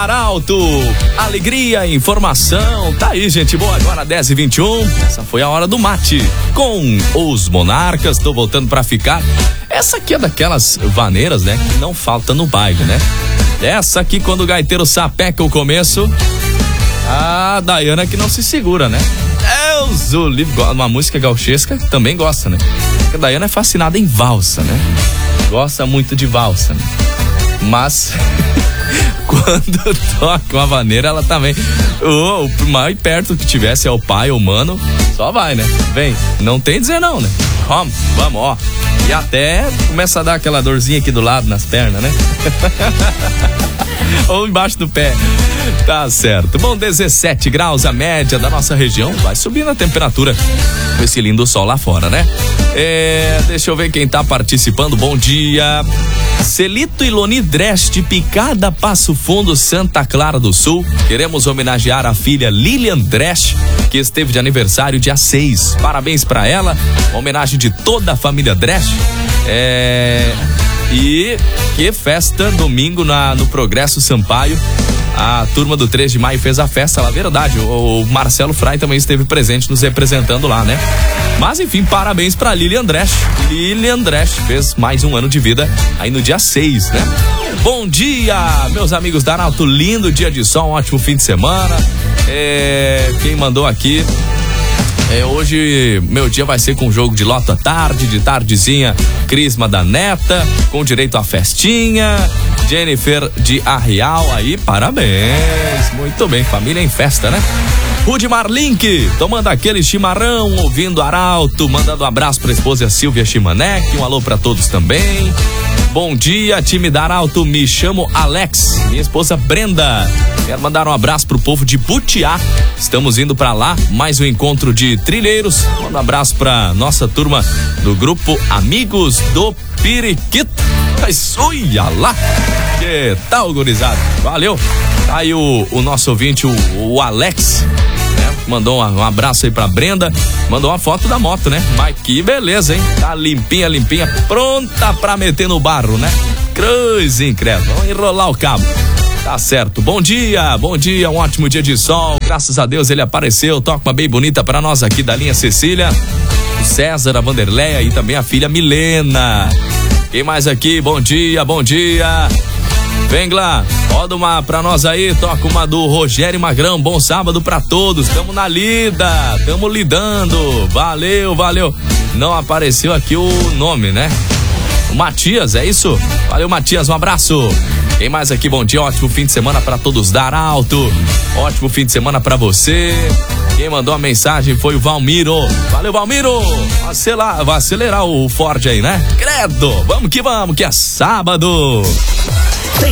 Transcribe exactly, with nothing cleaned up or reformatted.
Arauto, alegria, informação, tá aí, gente boa, agora dez e vinte e um, essa foi a hora do mate, com os Monarcas, tô voltando pra ficar, essa aqui é daquelas vaneiras, né, que não falta no baile, né, essa aqui quando o gaiteiro sapeca o começo, a Dayana que não se segura, né, Deus, o livro, uma música gauchesca também gosta, né, porque a Dayana é fascinada em valsa, né, gosta muito de valsa, né? Mas quando toca uma vaneira, ela também, oh, o mais perto que tivesse é o pai ou o mano, só vai, né? Vem, não tem dizer não, né? Vamos, vamos, ó. E até começa a dar aquela dorzinha aqui do lado nas pernas, né? Ou embaixo do pé. Tá certo. Bom, dezessete graus a média da nossa região. Vai subindo a temperatura com esse lindo sol lá fora, né? É, deixa eu ver quem tá participando. Bom dia. Celito Iloni Dresch de Picada, Passo Fundo, Santa Clara do Sul. Queremos homenagear a filha Lilian Dresch, que esteve de aniversário dia seis. Parabéns pra ela. Uma homenagem de toda a família Dresch. É... E que festa, domingo na, no Progresso Sampaio. A turma do três de maio fez a festa lá, verdade. O, o Marcelo Frei também esteve presente nos representando lá, né? Mas enfim, parabéns pra Lilian Dresch. Lilian Dresch fez mais um ano de vida aí no dia seis, né? Bom dia, meus amigos da Arauto, lindo dia de sol, um ótimo fim de semana. É, quem mandou aqui... É, hoje meu dia vai ser com jogo de loto à tarde, de tardezinha, Crisma da Neta, com direito à festinha, Jennifer de Arreal aí, parabéns, muito bem, família em festa, né? Rudimar Link, tomando aquele chimarrão, ouvindo Arauto, mandando um abraço pra esposa Silvia Chimanek, um alô pra todos também. Bom dia, time da Arauto, me chamo Alex, minha esposa Brenda. Quero mandar um abraço pro povo de Butiá. Estamos indo pra lá, mais um encontro de trilheiros. Manda um abraço pra nossa turma do grupo Amigos do Piriquito. Mas olha lá, que tal, gurizada? Valeu. Tá aí o, o nosso ouvinte, o, o Alex, né? Mandou um, um abraço aí pra Brenda. Mandou uma foto da moto, né? Mas que beleza, hein? Tá limpinha, limpinha, pronta pra meter no barro, né? Cruz incrível. Vamos enrolar o cabo. Tá certo. Bom dia, bom dia, um ótimo dia de sol. Graças a Deus ele apareceu. Toca uma bem bonita pra nós aqui da linha Cecília. O César, a Vanderleia e também a filha Milena. Quem mais aqui? Bom dia, bom dia. Vem lá, roda uma pra nós aí, toca uma do Rogério Magrão. Bom sábado pra todos, tamo na lida, tamo lidando. Valeu, valeu. Não apareceu aqui o nome, né? O Matias, é isso? Valeu, Matias, um abraço. Quem mais aqui? Bom dia, ótimo fim de semana pra todos da Arauto. Ótimo fim de semana pra você. Quem mandou a mensagem foi o Valmiro. Valeu, Valmiro. Vai acelerar, vai acelerar o Ford aí, né? Credo, vamos que vamos, que é sábado.